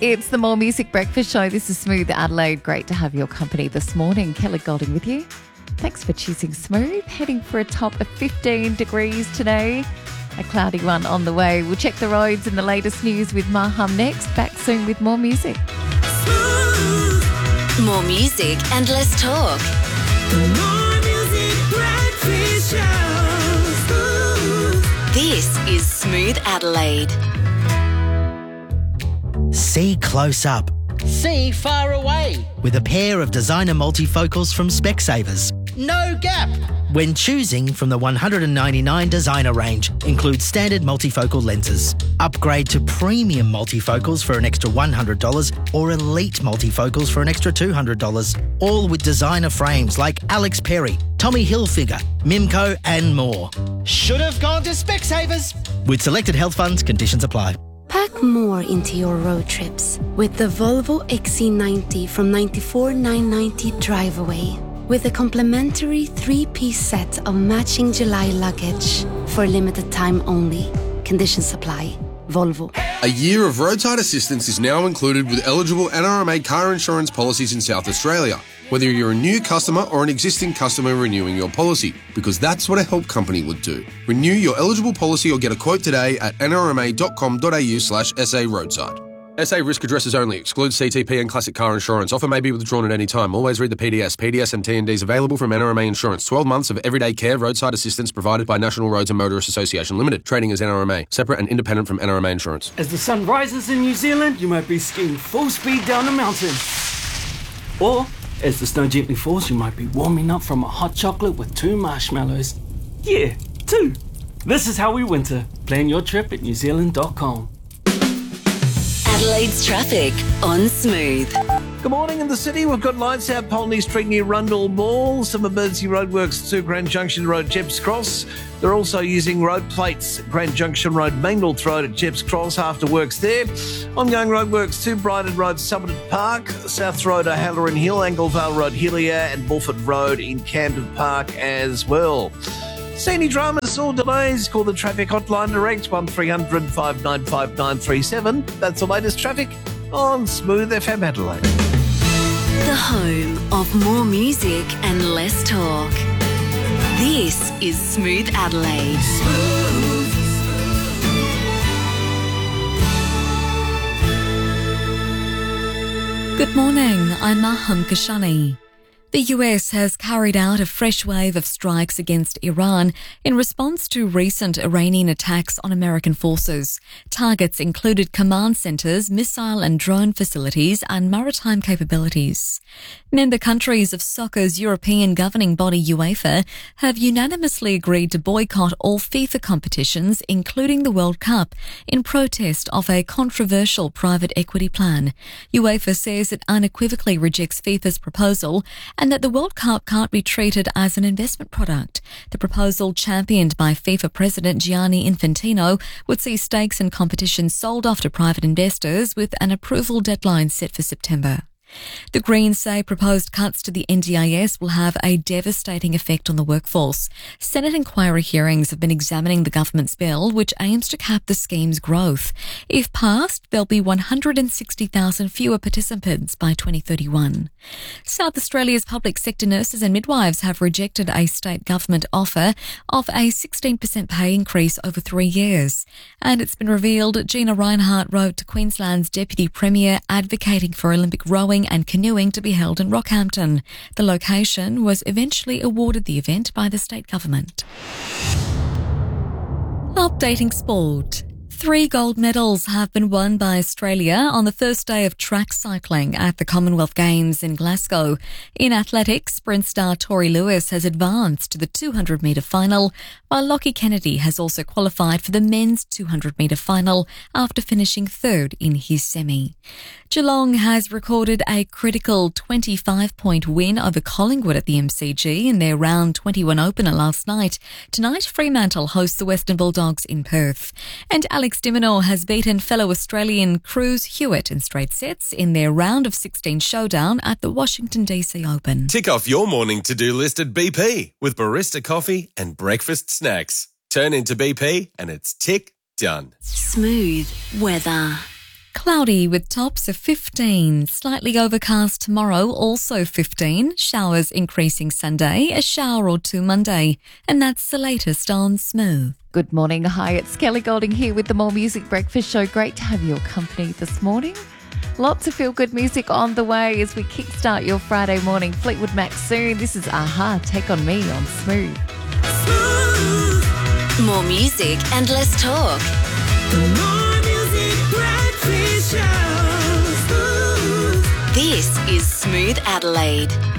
It's the More Music Breakfast Show. This is Smooth Adelaide. Great to have your company this morning. Kelly Golding with you. Thanks for choosing Smooth. Heading for a top of 15 degrees today. A cloudy one on the way. We'll check the roads and the latest news with Maham next. Back soon with more music. More music and less talk. More Music Breakfast Show. This is Smooth Adelaide. See close up See far away. with a pair of designer multifocals from Specsavers. No gap. When choosing from the 199 designer range, includes standard multifocal lenses. Upgrade to premium multifocals for an extra $100 or elite multifocals for an extra $200. All with designer frames like Alex Perry, Tommy Hilfiger, Mimco and more. Should have gone to Specsavers. With selected health funds, conditions apply. Pack more into your road trips with the Volvo XC90 from $94,990 Drive Away. With a complimentary 3-piece set of matching July luggage for limited time only. Conditions apply. Volvo. A year of roadside assistance is now included with eligible NRMA car insurance policies in South Australia, whether you're a new customer or an existing customer renewing your policy, because that's what a help company would do. Renew your eligible policy or get a quote today at nrma.com.au/SA roadside. SA risk addresses only. Excludes CTP and classic car insurance. Offer may be withdrawn at any time. Always read the PDS. PDS and TNDs available from NRMA Insurance. 12 months of everyday care roadside assistance provided by National Roads and Motorists Association Limited. Trading as NRMA. Separate and independent from NRMA Insurance. As the sun rises in New Zealand, you might be skiing full speed down a mountain. Or, as the snow gently falls, you might be warming up from a hot chocolate with 2 marshmallows. Yeah, 2. This is how we winter. Plan your trip at newzealand.com. Adelaide's traffic on Smooth. Good morning in the city. We've got lights out Polney Street near Rundle Mall. Some emergency roadworks to Grand Junction Road, Jeps Cross. They're also using road plates, Grand Junction Road, Maynolth Road at Jeps Cross after works there. Ongoing roadworks to Brighton Road, Summerton Park, South Road, O'Halloran Hill, Anglevale Road, Hillier, and Bulford Road in Camden Park as well. See any dramas or delays? Call the traffic hotline direct 1300 595 937. That's the latest traffic on Smooth FM Adelaide. The home of more music and less talk. This is Smooth Adelaide. Good morning, I'm Maham Kashani. The US has carried out a fresh wave of strikes against Iran in response to recent Iranian attacks on American forces. Targets included command centres, missile and drone facilities and maritime capabilities. Member countries of soccer's European governing body UEFA have unanimously agreed to boycott all FIFA competitions, including the World Cup, in protest of a controversial private equity plan. UEFA says it unequivocally rejects FIFA's proposal and that the World Cup can't be treated as an investment product. The proposal, championed by FIFA President Gianni Infantino, would see stakes in competitions sold off to private investors with an approval deadline set for September. The Greens say proposed cuts to the NDIS will have a devastating effect on the workforce. Senate inquiry hearings have been examining the government's bill, which aims to cap the scheme's growth. If passed, there'll be 160,000 fewer participants by 2031. South Australia's public sector nurses and midwives have rejected a state government offer of a 16% pay increase over 3 years. And it's been revealed Gina Rinehart wrote to Queensland's Deputy Premier advocating for Olympic rowing and canoeing to be held in Rockhampton. The location was eventually awarded the event by the state government. Updating sport. 3 gold medals have been won by Australia on the first day of track cycling at the Commonwealth Games in Glasgow. In athletics, sprint star Tori Lewis has advanced to the 200-metre final, while Lockie Kennedy has also qualified for the men's 200-metre final after finishing third in his semi. Geelong has recorded a critical 25-point win over Collingwood at the MCG in their round 21 opener last night. Tonight, Fremantle hosts the Western Bulldogs in Perth. And Alex de Minaur has beaten fellow Australian Cruz Hewitt in straight sets in their round of 16 showdown at the Washington DC Open. Tick off your morning to-do list at BP with barista coffee and breakfast snacks. Turn into BP and it's tick done. Smooth weather. Cloudy with tops of 15. Slightly overcast tomorrow, also 15. Showers increasing Sunday, a shower or two Monday. And that's the latest on Smooth. Good morning. Hi, it's Kelly Golding here with the More Music Breakfast Show. Great to have your company this morning. Lots of feel-good music on the way as we kickstart your Friday morning. Fleetwood Mac soon. This is Aha, Take On Me on Smooth. More music and less talk. The More Music Breakfast Show. This is Smooth Adelaide.